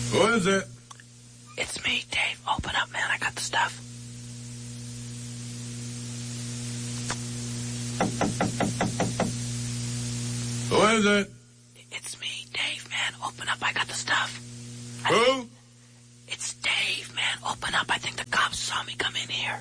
Who is it? It's me, Dave. Open up, man. I got the stuff. Who is it? It's me, Dave, man. Open up. I got the stuff. Who? It's Dave, man. Open up. I think the cops saw me come in here.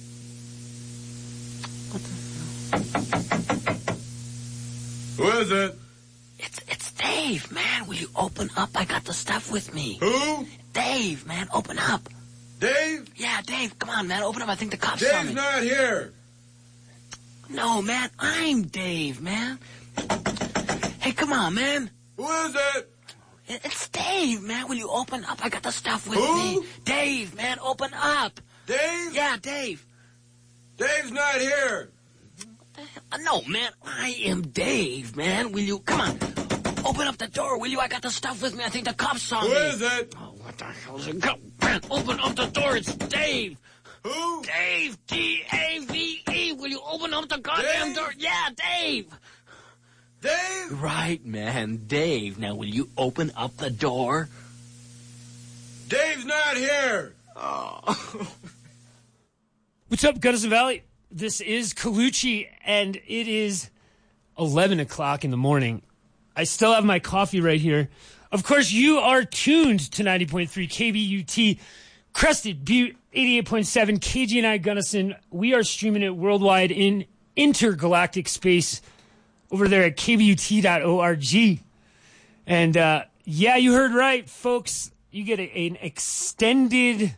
What the hell? Who is it? It's Dave, man. Will you open up? I got the stuff with me. Who? Dave, man. Open up. Dave? Yeah, Dave. Come on, man. Open up. I think the cops saw me. Dave's not here. No, man. I'm Dave, man. Hey, come on, man. Who is it? It's Dave, man. Will you open up? I got the stuff with Who? me. Dave, man. Open up. Dave? Yeah, Dave. Dave's not here. No, man. I am Dave, man. Will you... Come on. Open up the door, will you? I got the stuff with me. I think the cops saw me. Who is it? Oh, what the hell is it? Go, man. Open up the door. It's Dave. Who? Dave. D-A-V-E. Will you open up the goddamn Dave? door? Yeah, Dave. Dave? Right, man. Dave. Now, will you open up the door? Dave's not here. Oh. What's up, Gunnison Valley? This is Colucci, and it is 11 o'clock in the morning. I still have my coffee right here. Of course, you are tuned to 90.3 KBUT, Crested Butte, 88.7 KGNI Gunnison. We are streaming it worldwide in intergalactic space over there at kbut.org. And, yeah, you heard right, folks. You get an extended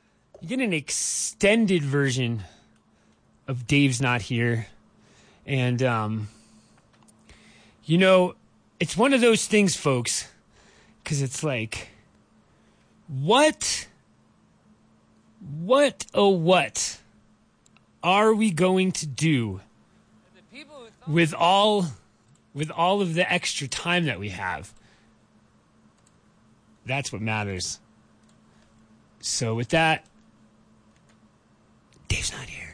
version of Dave's Not Here. And, you know, it's one of those things, folks, because it's like, what are we going to do with all of the extra time that we have? That's what matters. So with that, Dave's not here.